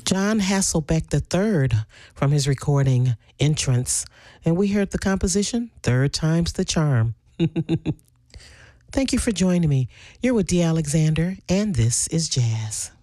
John Hasselbeck III from his recording Entrance. And we heard the composition, Third Time's the Charm. Thank you for joining me. You're with D. Alexander, and this is Jazz.